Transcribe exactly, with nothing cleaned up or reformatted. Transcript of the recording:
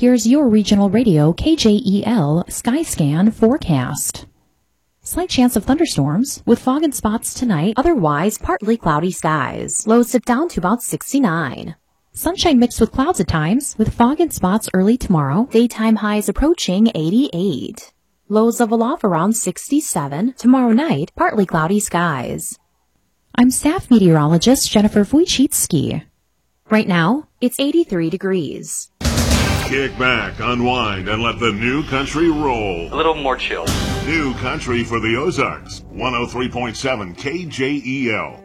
Here's your regional radio K J E L Skyscan forecast. Slight chance of thunderstorms with fog and spots tonight. Otherwise, partly cloudy skies. Lows dip down to about sixty-nine. Sunshine mixed with clouds at times with fog and spots early tomorrow. Daytime highs approaching eighty-eight. Lows level off around sixty-seven. Tomorrow night, partly cloudy skies. I'm staff meteorologist Jennifer Wojcicki. Right now, it's eighty-three degrees. Kick back, unwind, and let the new country roll. A little more chill. New country for the Ozarks. one oh three point seven K J E L.